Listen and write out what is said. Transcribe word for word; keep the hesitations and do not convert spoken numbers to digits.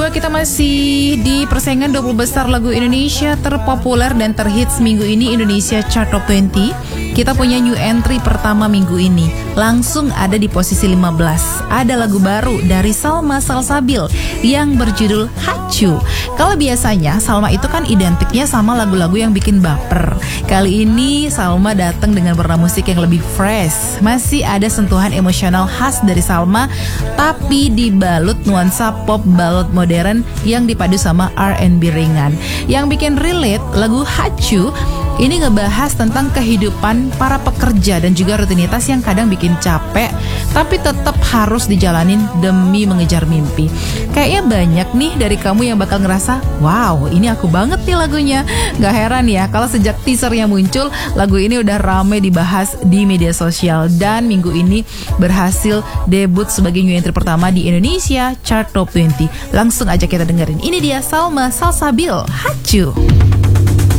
Kita masih di persaingan dua puluh besar lagu Indonesia terpopuler dan terhits minggu ini Indonesia Chart Top dua puluh. Kita punya new entry pertama minggu ini. Langsung ada di posisi lima belas. Ada lagu baru dari Salma Salsabil yang berjudul Hacu. Kalau biasanya Salma itu kan identiknya sama lagu-lagu yang bikin baper. Kali ini Salma datang dengan warna musik yang lebih fresh. Masih ada sentuhan emosional khas dari Salma, tapi dibalut nuansa pop balot modern yang dipadu sama R and B ringan. Yang bikin relate lagu Hacu ini ngebahas tentang kehidupan para pekerja dan juga rutinitas yang kadang bikin capek, tapi tetap harus dijalanin demi mengejar mimpi. Kayaknya banyak nih dari kamu yang bakal ngerasa, wow, ini aku banget nih lagunya. Gak heran ya kalau sejak teasernya muncul, lagu ini udah rame dibahas di media sosial. Dan minggu ini berhasil debut sebagai new entry pertama di Indonesia Chart Top dua puluh. Langsung aja kita dengerin. Ini dia Salma Salsabil, Hacu.